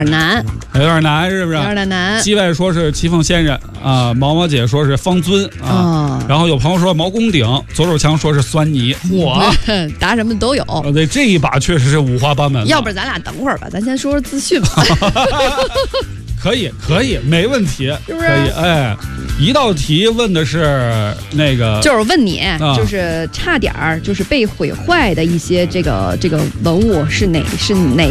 难， 有点难，是不是？ 有点难。 鸡外说是骑凤先生啊，毛毛姐说是方尊啊，然后有朋友说毛公鼎，左手枪说是酸泥，我答什么都有。 对，这一把确实是五花八门。 要不然咱俩等会儿吧，咱先说说资讯吧。 可以，没问题， 是不是？ 可以，哎，一道题问的是那个， 就是问你，就是差点就是被毁坏的一些这个文物是哪